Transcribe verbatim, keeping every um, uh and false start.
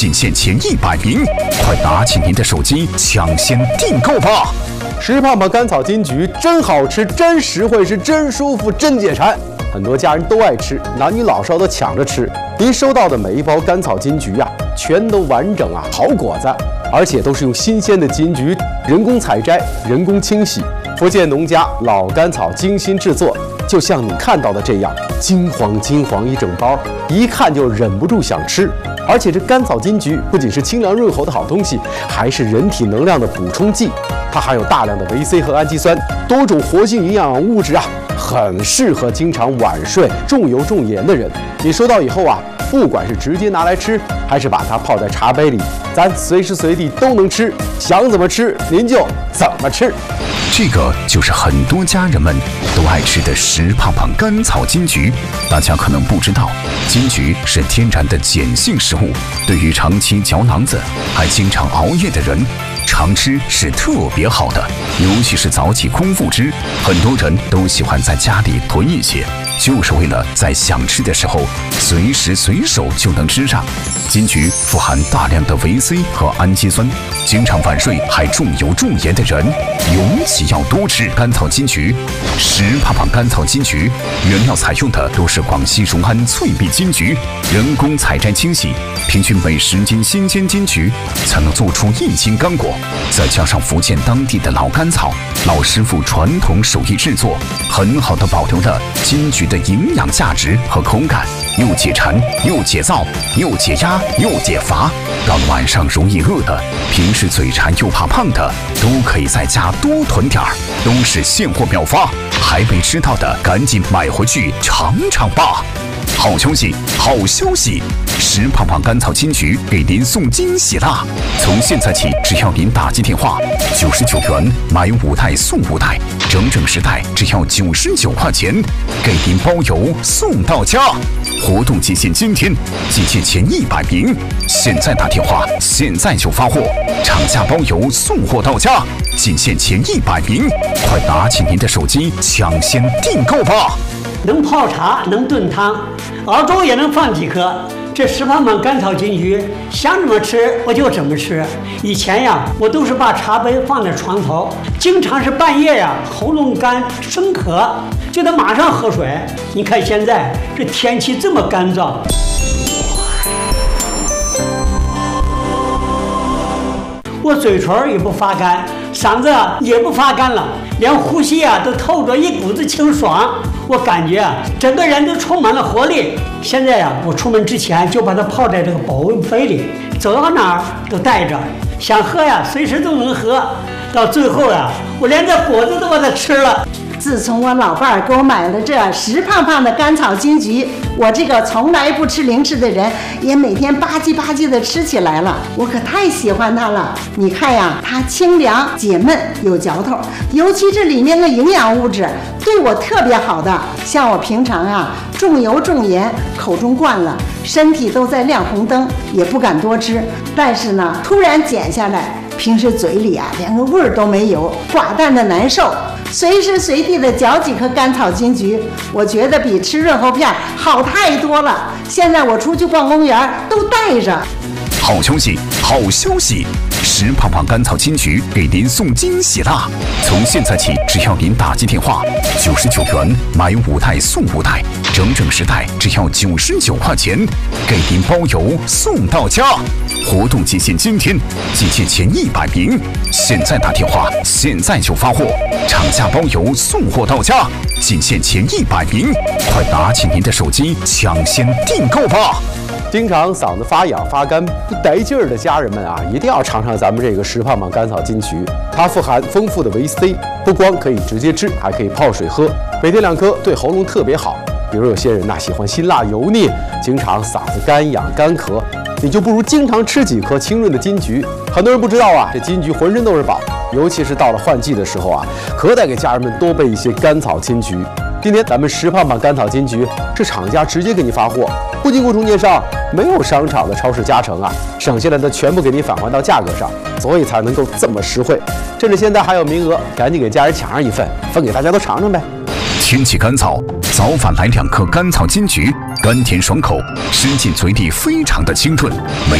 仅限前一百名，快拿起您的手机抢先订购吧！ 石胖胖甘草金桔真好吃，真实惠，是真舒服，真解馋。很多家人都爱吃，男女老少都抢着吃。您收到的每一包甘草金桔啊，全都完整啊，好果子，而且都是用新鲜的金桔人工采摘、人工清洗，福建农家老甘草精心制作，就像你看到的这样，金黄金黄一整包，一看就忍不住想吃。而且这甘草金桔不仅是清凉润喉的好东西，还是人体能量的补充剂。它含有大量的维 C 和氨基酸，多种活性营养物质啊，很适合经常晚睡、重油重盐的人。你收到以后啊，不管是直接拿来吃，还是把它泡在茶杯里，咱随时随地都能吃，想怎么吃您就怎么吃。 这个就是很多家人们都爱吃的石胖胖甘草金桔。大家可能不知道，金桔是天然的碱性食物，对于长期嚼囊子还经常熬夜的人，常吃是特别好的。尤其是早起空腹吃，很多人都喜欢在家里囤一些，就是为了在想吃的时候随时随手就能吃上。金桔富含大量的维 C 和氨基酸，经常晚睡还重油重盐的人，尤其要多吃甘草金桔。石胖胖甘草金桔原料采用的都是广西荣安脆碧金桔，人工采摘清洗，平均每十斤新鲜金桔才能做出一斤干果。再加上福建当地的老甘草，老师傅传统手艺制作，很好的保留了金桔的营养价值和口感，又解馋又解燥又解压又解乏。到了晚上容易饿的，平时嘴馋又怕胖的，都可以在家多囤点儿，都是现货秒发，还没吃到的赶紧买回去尝尝吧。好消息，好消息！石胖胖甘草金桔给您送惊喜啦！从现在起，只要您打进电话，九十九元买五袋送五袋，整整十袋只要九十九块钱，给您包邮送到家。活动期限今天，仅限前一百名，现在打电话，现在就发货，厂家包邮送货到家，仅限前一百名，快拿起您的手机抢先订购吧！ 能泡茶，能炖汤，熬粥也能放几颗。这石胖胖甘草金桔，想怎么吃我就怎么吃。以前呀，我都是把茶杯放在床头，经常是半夜呀喉咙干生渴，就得马上喝水。你看现在这天气这么干燥，我嘴唇也不发干，嗓子也不发干了，连呼吸啊都透着一股子清爽。我感觉啊，整个人都充满了活力。现在呀，我出门之前就把它泡在这个保温杯里，走到哪儿都带着，想喝呀，随时都能喝。到最后呀，我连这果子都把它吃了。 自从我老伴儿给我买了这石胖胖的甘草金桔，我这个从来不吃零食的人也每天吧唧吧唧的吃起来了，我可太喜欢它了。你看呀，它清凉解闷有嚼头，尤其这里面的营养物质对我特别好的。像我平常啊重油重盐口中惯了，身体都在亮红灯，也不敢多吃，但是呢突然减下来，平时嘴里啊连个味儿都没有，寡淡的难受。随时随地的嚼几颗甘草金桔，我觉得比吃润喉片好太多了。现在我出去逛公园都带着。 好消息，好消息！石胖胖甘草金桔给您送惊喜啦！从现在起，只要您打进电话，九十九元买五袋送五袋，整整十袋只要九十九块钱，给您包邮送到家。活动期限今天，仅限前一百名，现在打电话，现在就发货，厂家包邮送货到家，仅限前一百名，快拿起您的手机抢先订购吧！ 经常嗓子发痒发干不得劲儿的家人们啊，一定要尝尝咱们这个石胖胖甘草金桔。它富含丰富的维 C， 不光可以直接吃，还可以泡水喝，每天两颗对喉咙特别好。比如有些人呐、啊、喜欢辛辣油腻，经常嗓子干痒干咳，你就不如经常吃几颗清润的金桔。很多人不知道啊，这金桔浑身都是宝，尤其是到了换季的时候啊，可得给家人们多备一些甘草金桔。今天咱们石胖胖甘草金桔是厂家直接给你发货，不经过中间商，没有商场的超市加成啊，省下来的全部给你返还到价格上，所以才能够这么实惠。趁着现在还有名额，赶紧给家人抢上一份，分给大家都尝尝呗。 天气干燥，早晚来两颗甘草金桔，甘甜爽口，吃进嘴里非常的清润，美